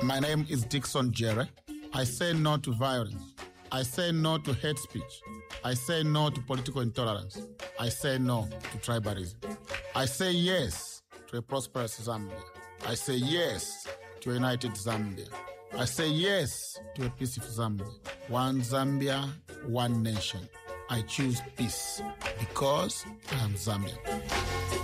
My name is Dixon Jerry. I say no to violence. I say no to hate speech. I say no to political intolerance. I say no to tribalism. I say yes to a prosperous Zambia. I say yes to a united Zambia. I say yes to a peaceful Zambia. One Zambia, one nation. I choose peace because I am Zambian.